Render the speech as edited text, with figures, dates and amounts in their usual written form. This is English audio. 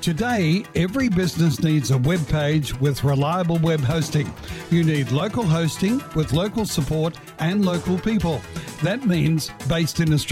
Today, every business needs a web page with reliable web hosting. You need local hosting with local support and local people. That means based in Australia.